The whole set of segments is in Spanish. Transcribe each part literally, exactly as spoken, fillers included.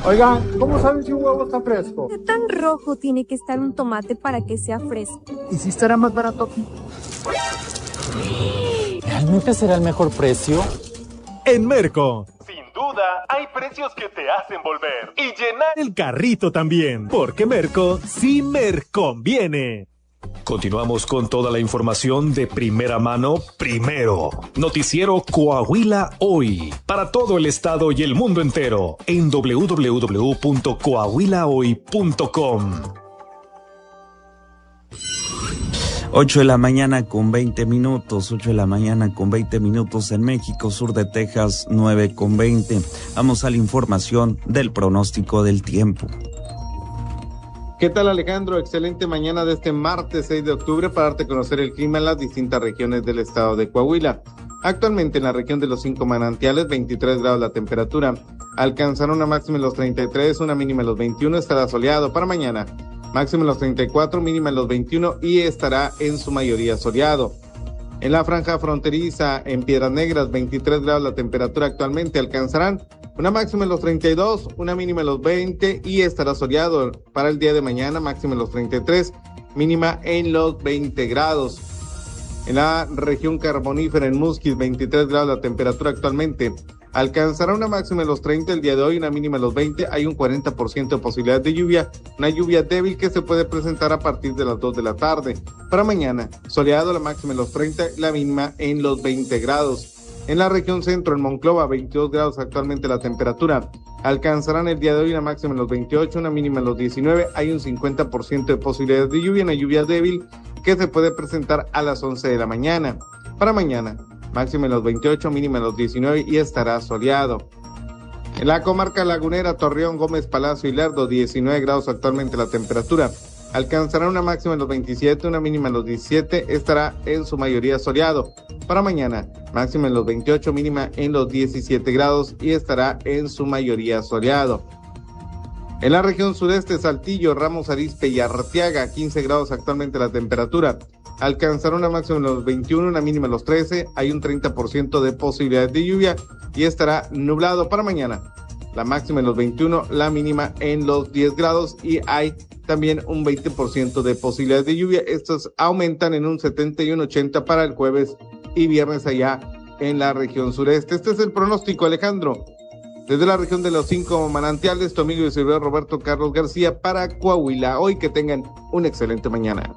Oigan, ¿cómo saben si un huevo está fresco? ¿Qué tan rojo tiene que estar un tomate para que sea fresco? ¿Y si estará más barato aquí? ¿Realmente será el mejor precio? En Merco. Sin duda, hay precios que te hacen volver y llenar el carrito también, porque Merco sí me conviene. Continuamos con toda la información de primera mano, primero. Noticiero Coahuila Hoy, para todo el estado y el mundo entero, en doble u doble u doble u punto coahuila hoy punto com. ocho de la mañana con veinte minutos, ocho de la mañana con veinte minutos en México, sur de Texas, nueve con veinte. Vamos a la información del pronóstico del tiempo. ¿Qué tal, Alejandro? Excelente mañana de este martes seis de octubre para darte a conocer el clima en las distintas regiones del estado de Coahuila. Actualmente en la región de los cinco manantiales, veintitrés grados la temperatura. Alcanzará una máxima en los treinta y tres, una mínima en los veintiuno, estará soleado para mañana. Máxima en los treinta y cuatro, mínima en los veintiuno y estará en su mayoría soleado. En la franja fronteriza, en Piedras Negras, veintitrés grados la temperatura actualmente. Alcanzarán una máxima en los treinta y dos, una mínima en los veinte y estará soleado para el día de mañana, máxima en los treinta y tres, mínima en los veinte grados. En la región carbonífera, en Musquis, veintitrés grados la temperatura actualmente. Alcanzará una máxima en los treinta el día de hoy, una mínima en los veinte. Hay un cuarenta por ciento de posibilidad de lluvia, una lluvia débil que se puede presentar a partir de las dos de la tarde. Para mañana, soleado, la máxima en los treinta, la mínima en los veinte grados. En la región centro, en Monclova, veintidós grados actualmente la temperatura. Alcanzarán el día de hoy una máxima en los veintiocho, una mínima en los diecinueve. Hay un cincuenta por ciento de posibilidades de lluvia, una lluvia débil que se puede presentar a las once de la mañana. Para mañana, máxima en los veintiocho, mínima en los diecinueve y estará soleado. En la comarca lagunera, Torreón, Gómez Palacio y Lerdo, diecinueve grados actualmente la temperatura. Alcanzará una máxima en los veintisiete, una mínima en los diecisiete, estará en su mayoría soleado. Para mañana, máxima en los veintiocho, mínima en los diecisiete grados y estará en su mayoría soleado. En la región sureste, Saltillo, Ramos Arizpe y Arteaga, quince grados actualmente la temperatura. Alcanzará una máxima en los veintiuno, una mínima en los trece, hay un treinta por ciento de posibilidades de lluvia y estará nublado para mañana. La máxima en los veintiuno, la mínima en los diez grados y hay también un veinte por ciento de posibilidades de lluvia. Estos aumentan en un setenta y un ochenta para el jueves y viernes allá en la región sureste. Este es el pronóstico, Alejandro. Desde la región de los cinco manantiales, tu amigo y servidor Roberto Carlos García para Coahuila. Hoy que tengan una excelente mañana.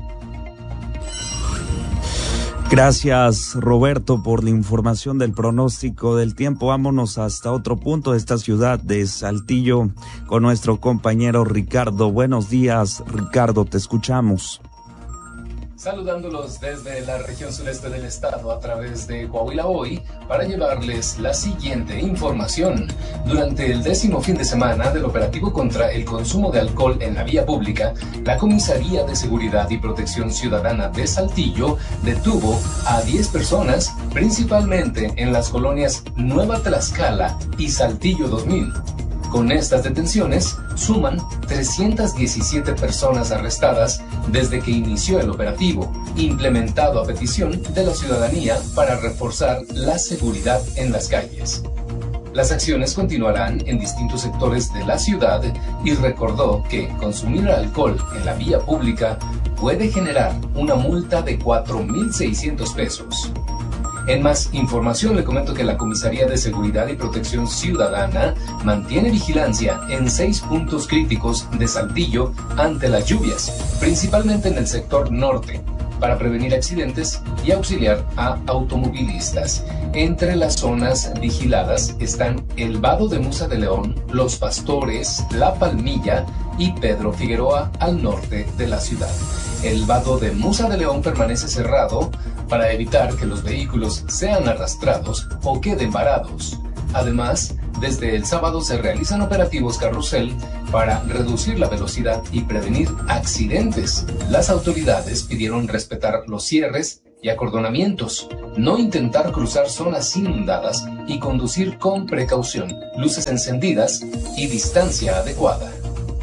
Gracias, Roberto, por la información del pronóstico del tiempo. Vámonos hasta otro punto de esta ciudad de Saltillo con nuestro compañero Ricardo. Buenos días, Ricardo, te escuchamos. Saludándolos desde la región sureste del estado a través de Coahuila Hoy para llevarles la siguiente información. Durante el décimo fin de semana del operativo contra el consumo de alcohol en la vía pública, la Comisaría de Seguridad y Protección Ciudadana de Saltillo detuvo a diez personas, principalmente en las colonias Nueva Tlaxcala y Saltillo dos mil. Con estas detenciones, suman trescientas diecisiete personas arrestadas desde que inició el operativo, implementado a petición de la ciudadanía para reforzar la seguridad en las calles. Las acciones continuarán en distintos sectores de la ciudad y recordó que consumir alcohol en la vía pública puede generar una multa de cuatro mil seiscientos pesos. En más información le comento que la Comisaría de Seguridad y Protección Ciudadana mantiene vigilancia en seis puntos críticos de Saltillo ante las lluvias, principalmente en el sector norte, para prevenir accidentes y auxiliar a automovilistas. Entre las zonas vigiladas están el Vado de Musa de León, Los Pastores, La Palmilla y Pedro Figueroa al norte de la ciudad. El Vado de Musa de León permanece cerrado para evitar que los vehículos sean arrastrados o queden varados. Además, desde el sábado se realizan operativos carrusel para reducir la velocidad y prevenir accidentes. Las autoridades pidieron respetar los cierres y acordonamientos, no intentar cruzar zonas inundadas y conducir con precaución, luces encendidas y distancia adecuada.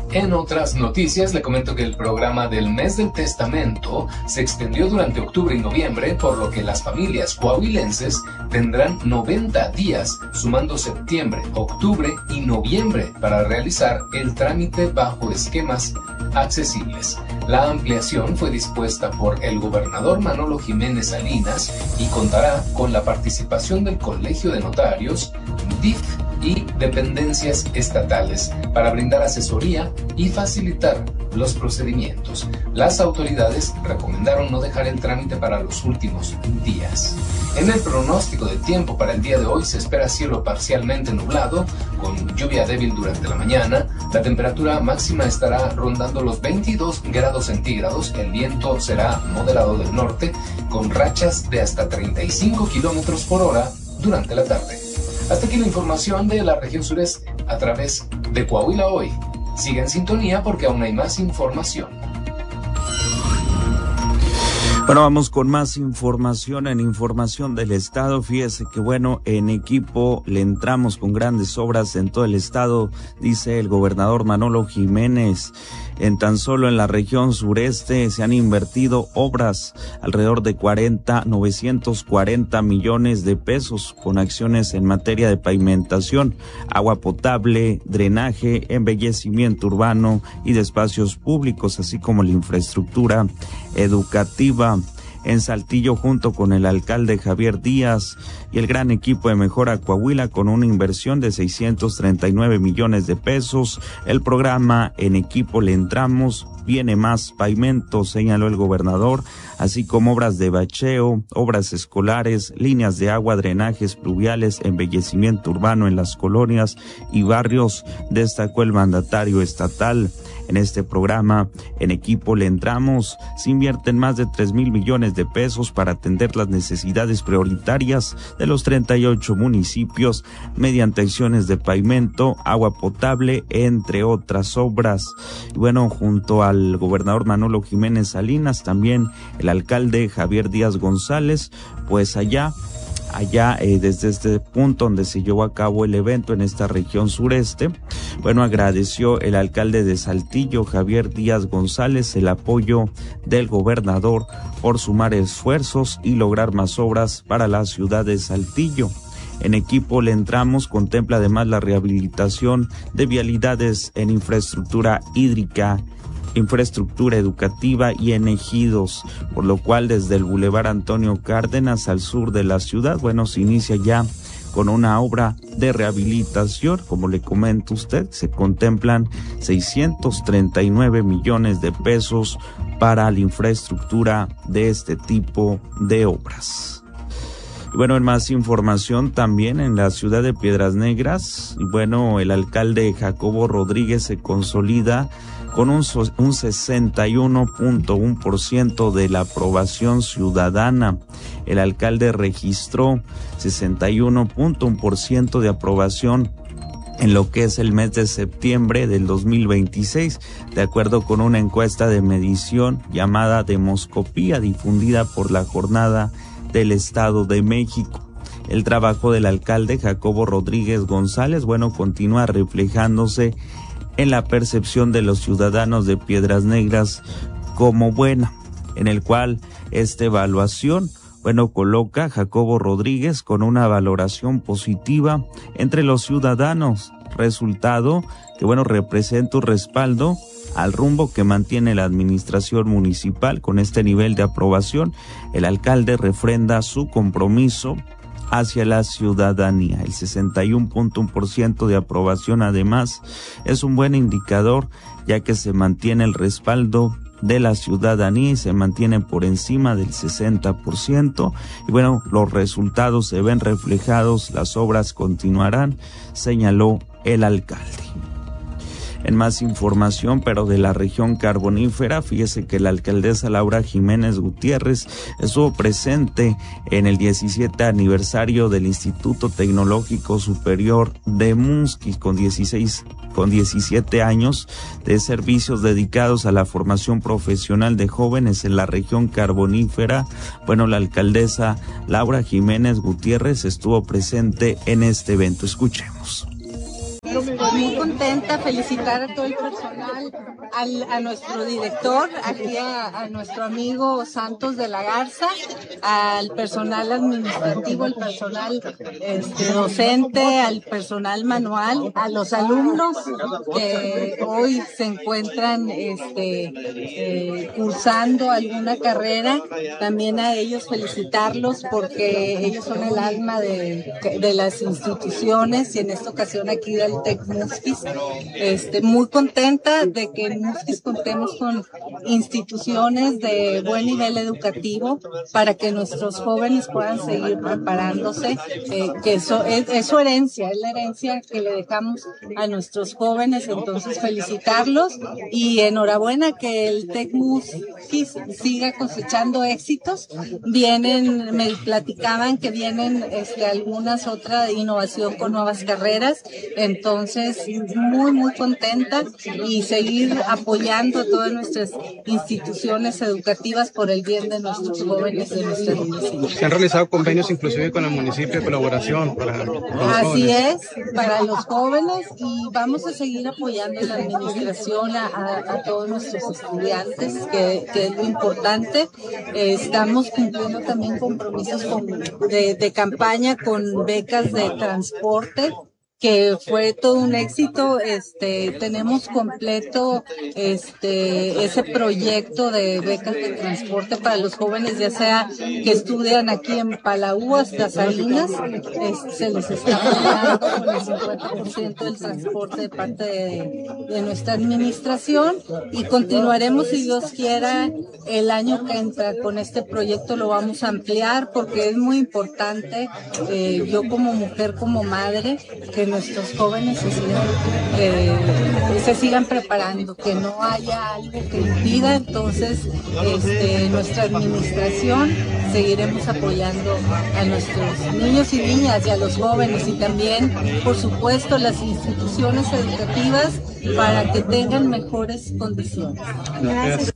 En otras noticias, le comento que el programa del Mes del Testamento se extendió durante octubre y noviembre, por lo que las familias coahuilenses tendrán noventa días, sumando septiembre, octubre y noviembre, para realizar el trámite bajo esquemas accesibles. La ampliación fue dispuesta por el gobernador Manolo Jiménez Salinas y contará con la participación del Colegio de Notarios, D I F y dependencias estatales para brindar asesoría y facilitar los procedimientos. Las autoridades recomendaron no dejar el trámite para los últimos días. En el pronóstico del tiempo para el día de hoy se espera cielo parcialmente nublado, con lluvia débil durante la mañana. La temperatura máxima estará rondando los veintidós grados centígrados. El viento será moderado del norte, con rachas de hasta treinta y cinco kilómetros por hora durante la tarde. Hasta aquí la información de la región sureste a través de Coahuila Hoy. Siga en sintonía porque aún hay más información. Bueno, vamos con más información en información del estado. Fíjese que bueno, en equipo le entramos con grandes obras en todo el estado, dice el gobernador Manolo Jiménez. En tan solo en la región sureste se han invertido obras alrededor de cuarenta, novecientos cuarenta millones de pesos con acciones en materia de pavimentación, agua potable, drenaje, embellecimiento urbano y de espacios públicos, así como la infraestructura educativa. En Saltillo, junto con el alcalde Javier Díaz y el gran equipo de Mejora Coahuila, con una inversión de seiscientos treinta y nueve millones de pesos, el programa En Equipo Le Entramos, viene más pavimento, señaló el gobernador, así como obras de bacheo, obras escolares, líneas de agua, drenajes pluviales, embellecimiento urbano en las colonias y barrios, destacó el mandatario estatal. En este programa, En Equipo Le Entramos, se invierten más de tres mil millones de pesos para atender las necesidades prioritarias de los treinta y ocho municipios mediante acciones de pavimento, agua potable, entre otras obras. Y bueno, junto al gobernador Manolo Jiménez Salinas, también el alcalde Javier Díaz González, pues allá allá eh, desde este punto donde se llevó a cabo el evento en esta región sureste. Bueno, agradeció el alcalde de Saltillo, Javier Díaz González, el apoyo del gobernador por sumar esfuerzos y lograr más obras para la ciudad de Saltillo. En Equipo Le Entramos contempla además la rehabilitación de vialidades en infraestructura hídrica, infraestructura educativa y en ejidos, por lo cual desde el Boulevard Antonio Cárdenas al sur de la ciudad, bueno, se inicia ya con una obra de rehabilitación. Como le comenta usted, se contemplan seiscientos treinta y nueve millones de pesos para la infraestructura de este tipo de obras. Y bueno, en más información también en la ciudad de Piedras Negras, y bueno, el alcalde Jacobo Rodríguez se consolida con un, un sesenta y uno punto uno por ciento de la aprobación ciudadana. El alcalde registró sesenta y uno punto uno por ciento de aprobación en lo que es el mes de septiembre del dos mil veintiséis, de acuerdo con una encuesta de medición llamada Demoscopía, difundida por la Jornada del Estado de México. El trabajo del alcalde Jacobo Rodríguez González, bueno, continúa reflejándose en la percepción de los ciudadanos de Piedras Negras como buena, en el cual esta evaluación, bueno, coloca a Jacobo Rodríguez con una valoración positiva entre los ciudadanos, resultado que, bueno, representa un respaldo al rumbo que mantiene la administración municipal. Con este nivel de aprobación, el alcalde refrenda su compromiso hacia la ciudadanía. El sesenta y uno punto uno por ciento de aprobación, además, es un buen indicador, ya que se mantiene el respaldo de la ciudadanía y se mantiene por encima del sesenta por ciento. Y bueno, los resultados se ven reflejados, las obras continuarán, señaló el alcalde. En más información, pero de la región carbonífera, fíjese que la alcaldesa Laura Jiménez Gutiérrez estuvo presente en el diecisiete aniversario del Instituto Tecnológico Superior de Musquis, con dieciséis, con diecisiete años de servicios dedicados a la formación profesional de jóvenes en la región carbonífera. Bueno, la alcaldesa Laura Jiménez Gutiérrez estuvo presente en este evento. Escuchemos. pues muy contenta, felicitar a todo el personal, al, a nuestro director, aquí a, a nuestro amigo Santos de la Garza, al personal administrativo, al personal este, docente, al personal manual, a los alumnos que hoy se encuentran este, eh, cursando alguna carrera, también a ellos felicitarlos porque ellos son el alma de, de las instituciones y en esta ocasión aquí del TEC Musquis. Este, muy contenta de que en Musquis contemos con instituciones de buen nivel educativo para que nuestros jóvenes puedan seguir preparándose, eh, que eso es, es su herencia, es la herencia que le dejamos a nuestros jóvenes, entonces felicitarlos y enhorabuena que el TEC Musquis siga cosechando éxitos. Vienen, me platicaban que vienen este, algunas otras innovación con nuevas carreras, entonces muy muy contenta y seguir apoyando a todas nuestras instituciones educativas por el bien de nuestros jóvenes de nuestro municipio. Se han realizado convenios inclusive con el municipio de colaboración para los Así jóvenes. es, para los jóvenes y vamos a seguir apoyando en la administración a, a, a todos nuestros estudiantes, que, que es lo importante. Eh, estamos cumpliendo también compromisos con, de, de campaña con becas de transporte, que fue todo un éxito. Este, tenemos completo este ese proyecto de becas de transporte para los jóvenes, ya sea que estudian aquí en Palau hasta Salinas, es, se les está apoyando con el cincuenta por ciento del transporte de parte de, de nuestra administración y continuaremos, si Dios quiera, el año que entra con este proyecto. Lo vamos a ampliar porque es muy importante, eh, yo como mujer, como madre, que nuestros jóvenes se sigan, eh, se sigan preparando, que no haya algo que impida. Entonces, este, nuestra administración seguiremos apoyando a nuestros niños y niñas y a los jóvenes y también, por supuesto, las instituciones educativas para que tengan mejores condiciones. Gracias.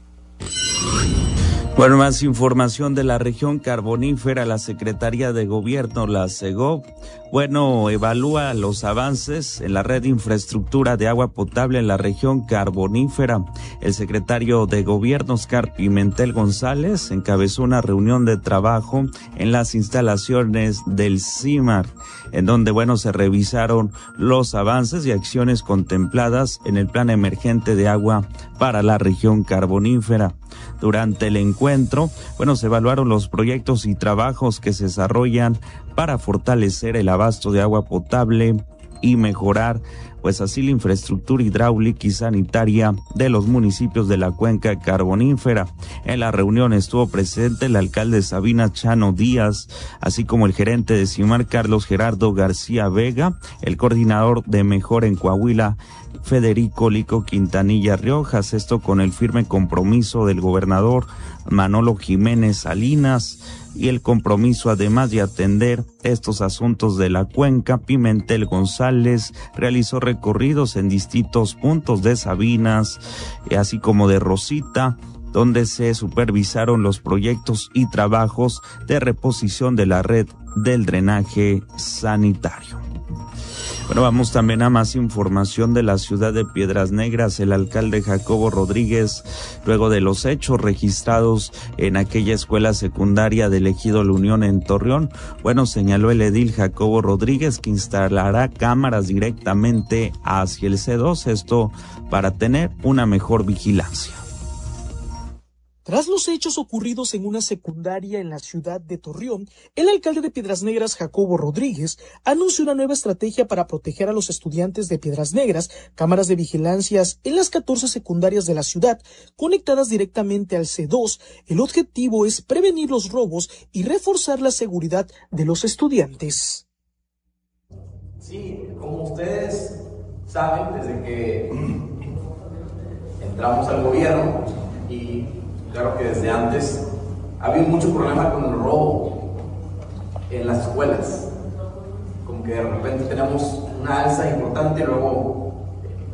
Bueno, más información de la región carbonífera. La Secretaría de Gobierno, la SEGOV, bueno, evalúa los avances en la red de infraestructura de agua potable en la región carbonífera. El secretario de Gobierno, Oscar Pimentel González, encabezó una reunión de trabajo en las instalaciones del CIMAR, en donde, bueno, se revisaron los avances y acciones contempladas en el Plan Emergente de Agua para la región carbonífera. Durante el encuentro, bueno, se evaluaron los proyectos y trabajos que se desarrollan para fortalecer el abasto de agua potable y mejorar, pues así, la infraestructura hidráulica y sanitaria de los municipios de la cuenca carbonífera. En la reunión estuvo presente el alcalde Sabina Chano Díaz, así como el gerente de CIMAR, Carlos Gerardo García Vega, el coordinador de Mejor en Coahuila, Federico Lico Quintanilla Riojas, esto con el firme compromiso del gobernador Manolo Jiménez Salinas y el compromiso, además de atender estos asuntos de la cuenca. Pimentel González realizó recorridos en distintos puntos de Sabinas, así como de Rosita, donde se supervisaron los proyectos y trabajos de reposición de la red del drenaje sanitario. Bueno, vamos también a más información de la ciudad de Piedras Negras. El alcalde Jacobo Rodríguez, luego de los hechos registrados en aquella escuela secundaria del Ejido La Unión en Torreón, bueno, señaló el edil Jacobo Rodríguez que instalará cámaras directamente hacia el C dos, esto para tener una mejor vigilancia. Tras los hechos ocurridos en una secundaria en la ciudad de Torreón, el alcalde de Piedras Negras, Jacobo Rodríguez, anunció una nueva estrategia para proteger a los estudiantes de Piedras Negras, cámaras de vigilancias en las catorce secundarias de la ciudad, conectadas directamente al C dos. El objetivo es prevenir los robos y reforzar la seguridad de los estudiantes. Sí, como ustedes saben, desde que entramos al gobierno y claro que desde antes ha habido mucho problema con el robo en las escuelas, como que de repente tenemos una alza importante y luego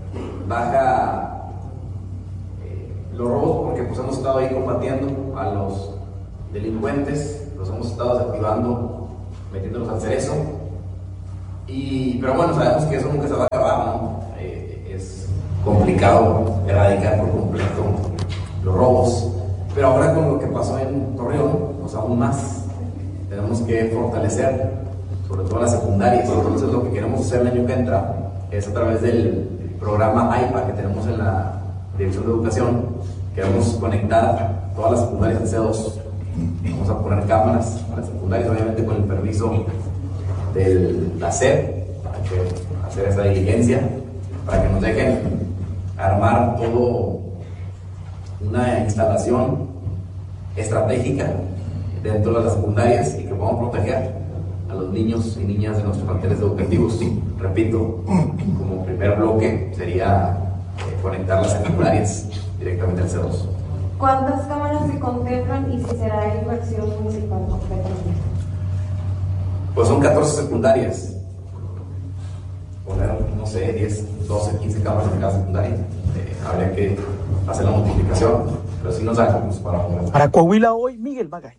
baja eh, los robos porque pues hemos estado ahí combatiendo a los delincuentes, los hemos estado desactivando, metiéndolos al cerezo Y, pero bueno, sabemos que eso nunca se va a acabar, ¿no? Eh, es complicado erradicar por completo los robos, pero ahora con lo que pasó en Torreón, pues aún más, tenemos que fortalecer, sobre todo las secundarias. Entonces lo que queremos hacer el año que entra es a través del programa A I P A que tenemos en la Dirección de Educación, queremos conectar todas las secundarias en C dos. Vamos a poner cámaras a las secundarias, obviamente con el permiso de la S E P, para que hacer esa diligencia, para que nos dejen armar todo una instalación estratégica dentro de las secundarias y que podamos proteger a los niños y niñas de nuestros planteles educativos. Repito, como primer bloque sería eh, conectar las secundarias directamente al C dos. ¿Cuántas cámaras se contemplan y si será inversión municipal completamente? Pues son catorce secundarias. Poner, no sé, diez, doce, quince cámaras en cada secundaria. Eh, habría que hacer la multiplicación, pero sí nos alcanzamos para poner. Para Coahuila Hoy, Miguel Magaña.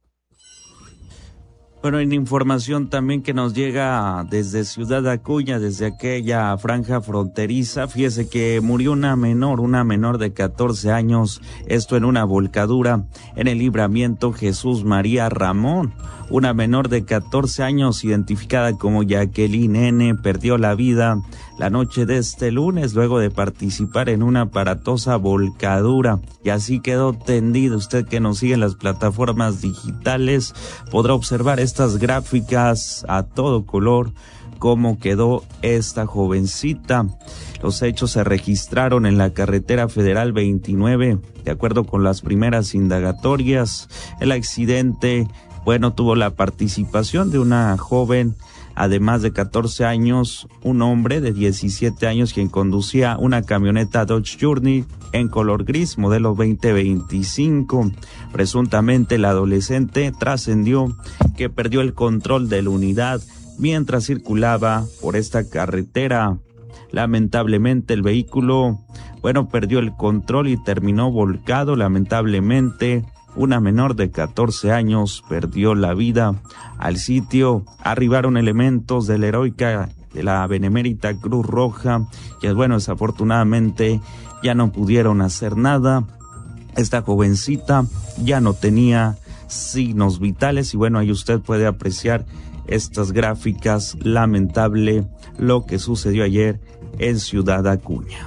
Bueno, en información también que nos llega desde Ciudad Acuña, desde aquella franja fronteriza, fíjese que murió una menor, una menor de catorce años, esto en una volcadura en el Libramiento Jesús María Ramón. Una menor de catorce años, identificada como Jacqueline N., perdió la vida la noche de este lunes luego de participar en una aparatosa volcadura, y así quedó tendida. Usted que nos sigue en las plataformas digitales podrá observar estas gráficas a todo color, cómo quedó esta jovencita. Los hechos se registraron en la carretera federal veintinueve. De acuerdo con las primeras indagatorias, el accidente, bueno, tuvo la participación de una joven, además de catorce años, un hombre de diecisiete años quien conducía una camioneta Dodge Journey en color gris, modelo veinte veinticinco. Presuntamente el adolescente trascendió que perdió el control de la unidad mientras circulaba por esta carretera. Lamentablemente el vehículo, bueno, perdió el control y terminó volcado. Lamentablemente, una menor de catorce años perdió la vida. Al sitio arribaron elementos de la heroica, de la Benemérita Cruz Roja, que bueno, desafortunadamente ya no pudieron hacer nada. Esta jovencita ya no tenía signos vitales y bueno, ahí usted puede apreciar estas gráficas. Lamentable lo que sucedió ayer en Ciudad Acuña.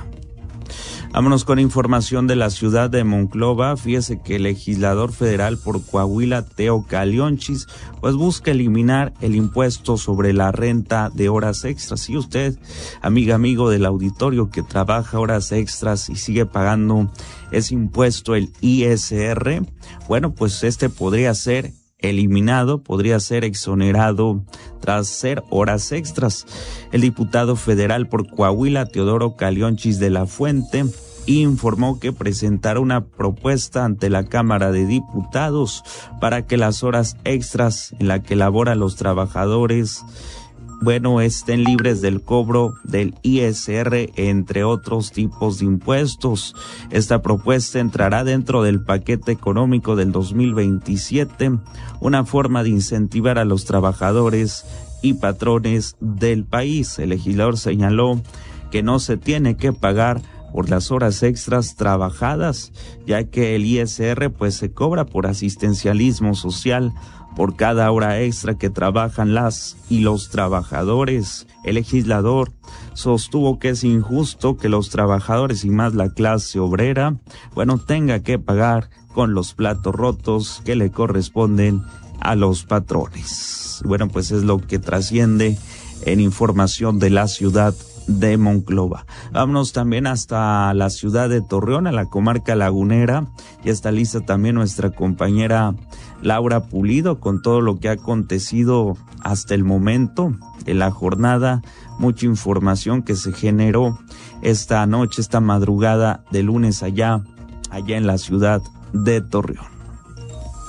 Vámonos con información de la ciudad de Monclova. Fíjese que el legislador federal por Coahuila, Teo Calionchis, pues busca eliminar el impuesto sobre la renta de horas extras. Si usted, amiga, amigo del auditorio, que trabaja horas extras y sigue pagando ese impuesto, el I S R, bueno, pues este podría ser eliminado, podría ser exonerado tras ser horas extras. El diputado federal por Coahuila, Teodoro Calionchis de la Fuente, informó que presentará una propuesta ante la Cámara de Diputados para que las horas extras en las que laboran los trabajadores, bueno, estén libres del cobro del I S R, entre otros tipos de impuestos. Esta propuesta entrará dentro del paquete económico del dos mil veintisiete, una forma de incentivar a los trabajadores y patrones del país. El legislador señaló que no se tiene que pagar por las horas extras trabajadas, ya que el I S R pues se cobra por asistencialismo social por cada hora extra que trabajan las y los trabajadores. El legislador sostuvo que es injusto que los trabajadores y más la clase obrera, bueno, tenga que pagar con los platos rotos que le corresponden a los patrones. Bueno, pues es lo que trasciende en información de la ciudad de Monclova. Vámonos también hasta la ciudad de Torreón, a la comarca lagunera. Ya está lista también nuestra compañera Laura Pulido con todo lo que ha acontecido hasta el momento de la jornada. Mucha información que se generó esta noche, esta madrugada de lunes allá, allá en la ciudad de Torreón.